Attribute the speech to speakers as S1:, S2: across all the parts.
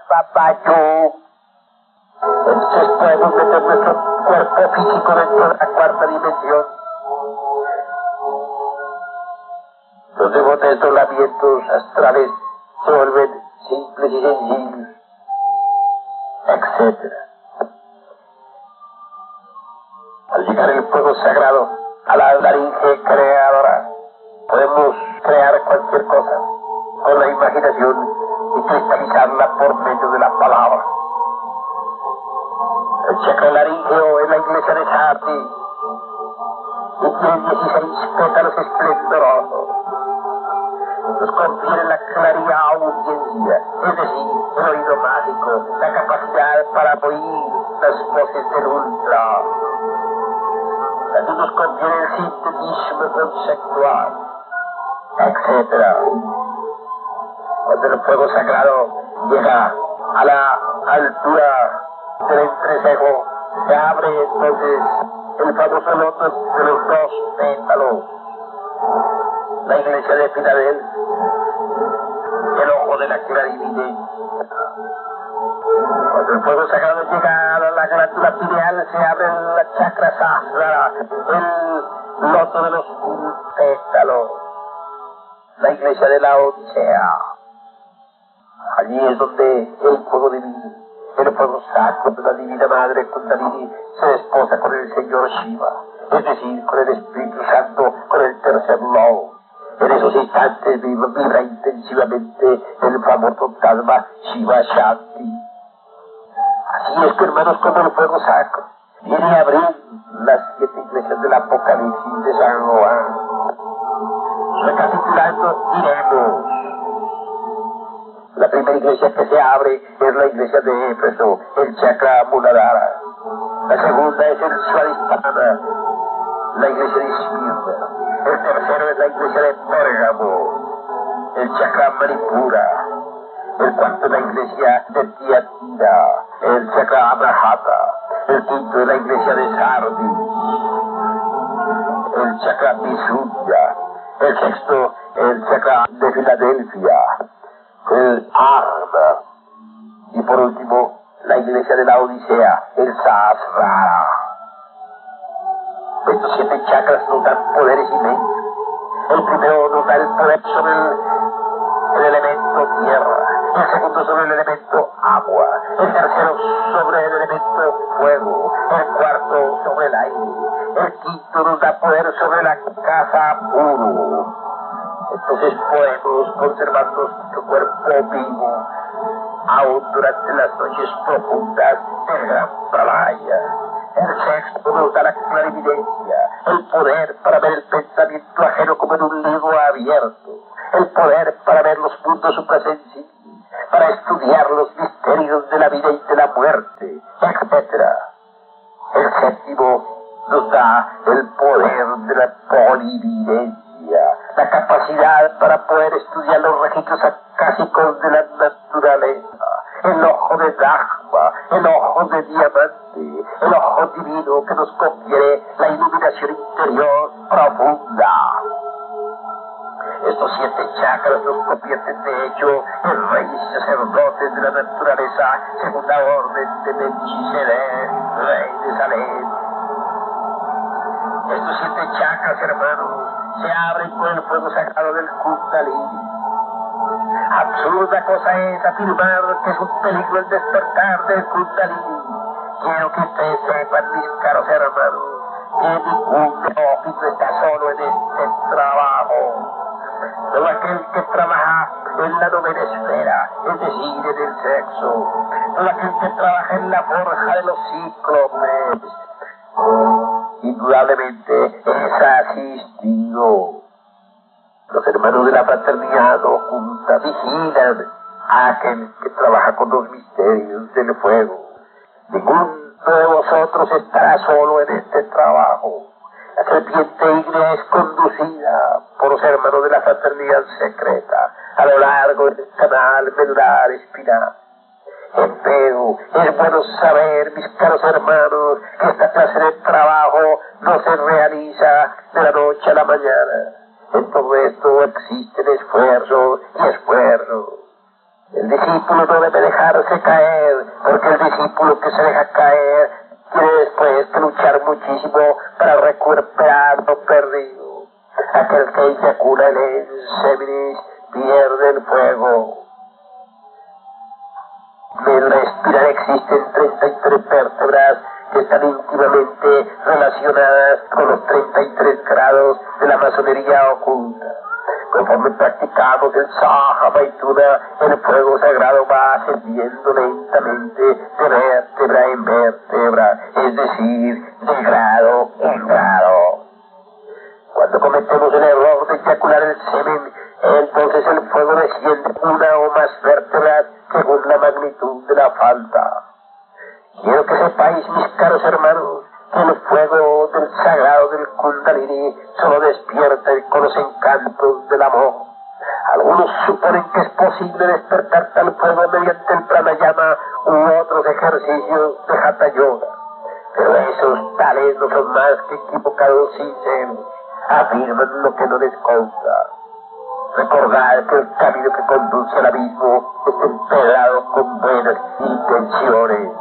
S1: yo. Entonces podemos meter nuestro cuerpo físico dentro de la cuarta dimensión. Los desdoblamientos astrales se vuelven simples y sencillos, etc. Al llegar el fuego sagrado a la laringe creadora, podemos crear cualquier cosa con la imaginación y cristalizarla por medio de la palabra. El chakra laríngeo es la iglesia de Sati y tiene 16 pétalos esplendorosos. Nos confiere la clariaudiencia, es decir, el oído mágico, la capacidad para oír las voces del ultra. También nos confiere el sintetismo conceptual, etc. Cuando el fuego sagrado llega a la altura del entrecejo, se abre entonces el famoso loto de los 2 pétalos. La iglesia de Filadelfia, el ojo de la clarividencia. Cuando el fuego sagrado llega a la glándula pineal, se abre la chakra sahasrara, el loto de los pétalos. La iglesia de la Odisea. Allí es donde el fuego divino, el fuego sacro de la divina madre Kundalini se desposa con el señor Shiva, es decir, con el Espíritu Santo, con el tercer lobo. En esos instantes vibra intensivamente el famoso Dharma Shiva Shakti. Así es que, hermanos, como el fuego sacro viene a abrir las 7 iglesias del Apocalipsis de San Juan. Recapitulando, diremos: la primera iglesia que se abre es la iglesia de Éfeso, el chakra Muladhara. La segunda es el Swadhisthana, la iglesia de Esmirna. El tercero es la iglesia de Pérgamo, el chakra Manipura. El cuarto es la iglesia de Tiatira, el chakra Anahata. El quinto es la iglesia de Sardis, el chakra Visuddha. El sexto, el chakra de Filadelfia, el Arma. Y por último, la iglesia de la Odisea, el Sahasrara. Estos 7 chakras nos dan poderes inmensos. El primero nos da el poder sobre el elemento tierra. El segundo sobre el elemento agua. El tercero sobre el elemento fuego. El cuarto sobre el aire. El quinto nos da poder sobre la casa puro. Entonces podemos conservar nuestro cuerpo vivo aún durante las noches profundas del gran pralaya. El sexto nos da la clarividencia, el poder para ver el pensamiento ajeno como en un libro abierto, el poder para ver los mundos suprasensibles, para estudiar los misterios de la vida y de la muerte, etc. El séptimo nos da el poder de la polividencia, la capacidad para poder estudiar los registros acásicos de la naturaleza, el ojo de Dharma, el ojo de diamante, el ojo divino que nos confiere la iluminación interior profunda. Estos 7 chakras nos convierten de hecho en reyes y sacerdotes de la naturaleza, según la orden de Melchizedek, rey de Salem. Estos 7 chakras, hermanos, se abren con el fuego sagrado del Kundalini. Absurda cosa es afirmar que es un peligro el despertar del Kundalini. Quiero que ustedes sepan, mis caros hermanos, que ningún neófito está solo en este trabajo. Todo aquel que trabaja en la novena esfera, es decir, en el sexo, todo aquel que trabaja en la forja de los cíclopes, indudablemente es asistido. Los hermanos de la fraternidad oculta vigilan a aquel que trabaja con los misterios del fuego. Ninguno de vosotros estará solo en este trabajo. La serpiente ígnea es conducida por los hermanos de la fraternidad secreta a lo largo del canal medular espinal. Empero, es bueno saber, mis caros hermanos, que esta clase de trabajo no se realiza de la noche a la mañana. En todo esto existen esfuerzos y esfuerzos. El discípulo no debe dejarse caer, porque el discípulo que se deja caer tiene después que luchar muchísimo para recuperar lo perdido. Aquel que eyacula el seminis pierde el fuego. En la espiral existen 33 vértebras que están íntimamente relacionadas con los 33 grados de la masonería oculta. Conforme practicamos el Saha Maituna, el fuego sagrado va ascendiendo lentamente de vértebra en vértebra, es decir, de grado en grado. Cuando cometemos el error de eyacular el semen, entonces el fuego desciende una o más vértebras según la magnitud de la falta. Quiero que sepáis, mis caros hermanos, que el fuego del sagrado del Kundalini solo despierta con los encantos del amor. Algunos suponen que es posible despertar tal fuego mediante el pranayama u otros ejercicios de Hatha Yoga, pero esos tales no son más que equivocados sinceros, afirman lo que no les consta. Recordad que el camino que conduce al abismo es empedrado con buenas intenciones.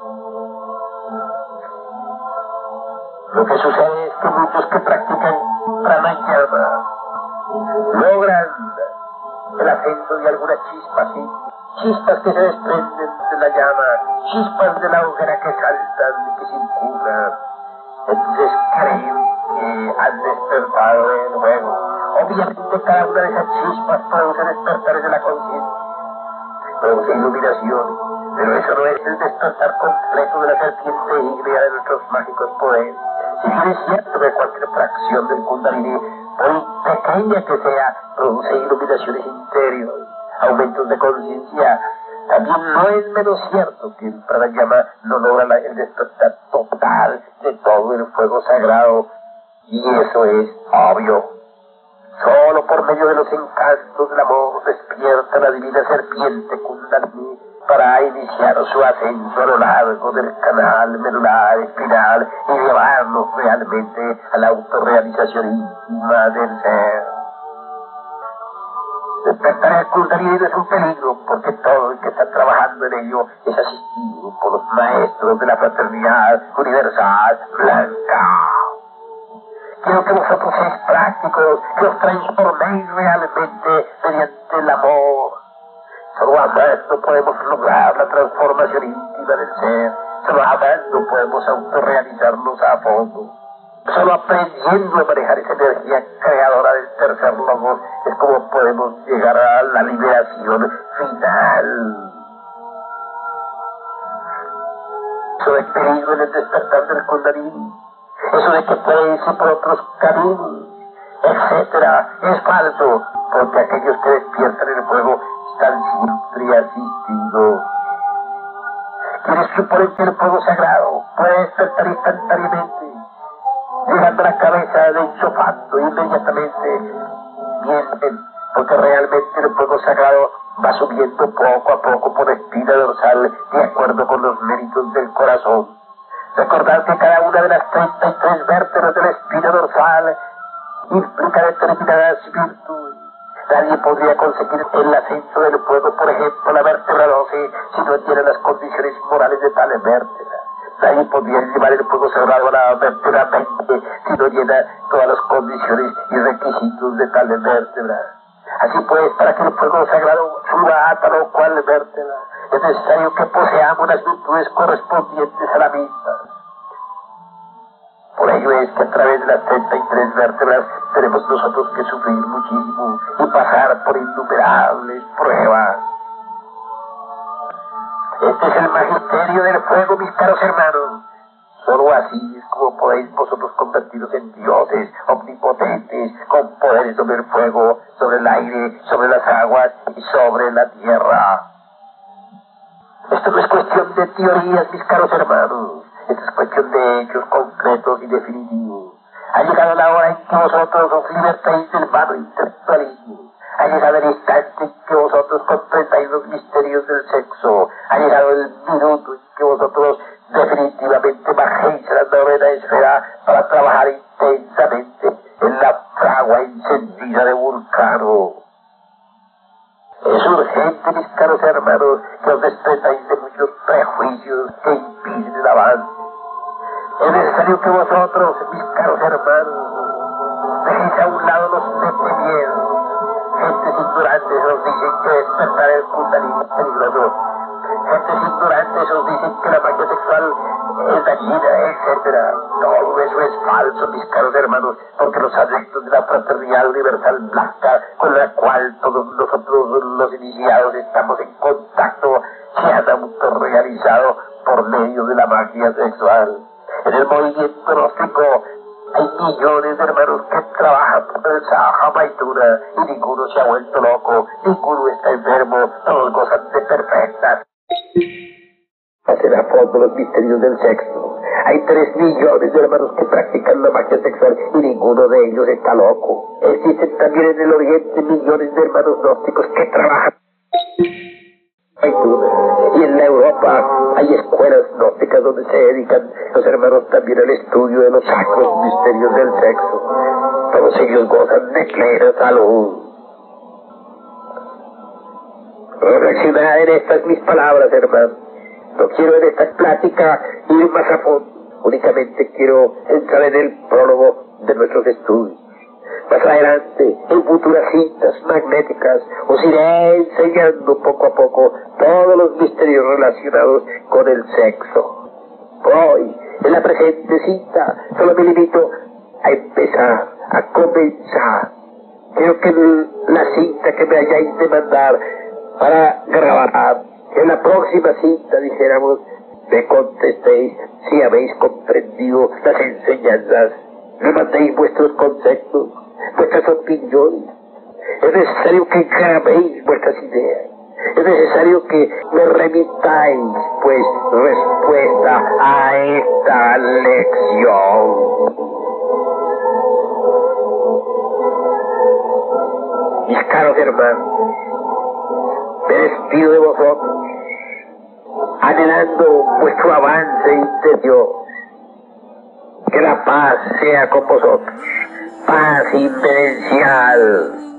S1: Lo que sucede es que muchos que practican pranayama logran el ascenso de algunas chispas, ¿sí? Chispas que se desprenden de la llama, chispas de la hoguera que saltan y que circulan. Entonces creen que han despertado de nuevo. Obviamente cada una de esas chispas produce despertares de la conciencia, produce iluminación, pero eso no es el despertar completo de la serpiente ígnea de nuestros mágicos poderes. Si bien es cierto que cualquier fracción del Kundalini, por pequeña que sea, produce iluminaciones interiores, aumentos de conciencia, también no es menos cierto que el pranayama no logra el despertar total de todo el fuego sagrado, y eso es obvio. Solo por medio de los encantos del amor despierta la divina serpiente Kundalini para iniciar su ascenso a lo largo del canal medular espinal y llevarnos realmente a la autorrealización íntima del ser. Despertar el Kundalini no es un peligro, porque todo el que está trabajando en ello es asistido por los maestros de la fraternidad universal blanca. Quiero que vosotros seáis prácticos, que os transforméis realmente mediante el amor. Solo amando podemos lograr la transformación íntima del ser. Solo amando podemos autorrealizarnos a fondo. Solo aprendiendo a manejar esa energía creadora del tercer logos es como podemos llegar a la liberación final. Eso de peligro en el despertar del Kundalini, eso de que puede irse por otros caminos, etcétera, es falso, porque aquellos que despiertan el fuego están siempre asistidos. Quienes suponen que el fuego sagrado puede despertar instantáneamente, llegando a la cabeza de ipso inmediatamente, mienten, porque realmente el fuego sagrado va subiendo poco a poco por la espina dorsal de acuerdo con los méritos del corazón. Recordad que cada una de las 33 vértebras de la espina dorsal implica determinadas virtudes. Nadie podría conseguir el ascenso del fuego, por ejemplo, la vértebra 12, si no tiene las condiciones morales de tal vértebra. Nadie podría llevar el fuego sagrado a la vértebra 20 si no llena todas las condiciones y requisitos de tal vértebra. Así pues, para que el fuego sagrado suba a tal o cual vértebra, es necesario que poseamos las virtudes correspondientes a la misma. Por ello es que a través de las 33 vértebras tenemos nosotros que sufrir muchísimo y pasar por innumerables pruebas. Este es el magisterio del fuego, mis caros hermanos. Solo así es como podéis vosotros convertiros en dioses omnipotentes, con poderes sobre el fuego, sobre el aire, sobre las aguas y sobre la tierra. Esto no es cuestión de teorías, mis caros hermanos. Esto es cuestión de hechos concretos y definitivos. Ha llegado la hora en que vosotros os libertéis del vano intelectualismo. Ha llegado el instante en que vosotros comprendáis los misterios del sexo. Ha llegado el minuto en que vosotros definitivamente bajéis a la novena esfera para trabajar intensamente en la fragua encendida de Vulcano. Es urgente, mis caros necesario que vosotros, mis caros hermanos, dejéis a un lado los miedo. Gentes ignorantes os dicen que despertar el kundalini es peligroso. Gentes ignorantes os dicen que la magia sexual es dañina, etc. Todo eso es falso, mis caros hermanos, porque los adeptos de la fraternidad universal blanca, con la cual todos nosotros los iniciados estamos en contacto, se han autorrealizado por medio de la magia sexual. En el movimiento gnóstico hay millones de hermanos que trabajan por el Sahaja Maituna y ninguno se ha vuelto loco, ninguno está enfermo, todos gozan de perfectas. Hacen a fondo los misterios del sexo. Hay 3 millones de hermanos que practican la magia sexual y ninguno de ellos está loco. Existen también en el Oriente millones de hermanos gnósticos que trabajan. Y en la Europa hay escuelas gnósticas donde se dedican los hermanos también al estudio de los sacros misterios del sexo. Todos ellos gozan de plena salud. Reflexionad en estas mis palabras, hermanos. No quiero en esta plática ir más a fondo. Únicamente quiero entrar en el prólogo de nuestros estudios. Más adelante, en futuras citas magnéticas, os iré enseñando poco a poco todos los misterios relacionados con el sexo. Hoy, en la presente cita, solo me limito a empezar, a comenzar. Quiero que la cita que me hayáis de mandar para grabar, en la próxima cita, dijéramos, me contestéis si habéis comprendido las enseñanzas, me mandéis vuestros conceptos, vuestras opiniones. Es necesario que grabéis vuestras ideas. Es necesario que me remitáis, pues, respuesta a esta lección. Mis caros hermanos, me despido de vosotros, anhelando vuestro avance interior. Que la paz sea con vosotros. Paz inverencial.